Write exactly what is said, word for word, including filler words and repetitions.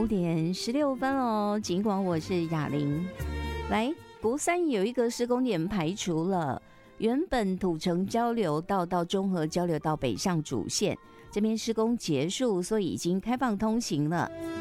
五点十六分哦，尽管我是雅玲。来，国三有一个施工点排除了，原本土城交流道到中和交流道北上主线这边施工结束，所以已经开放通行了。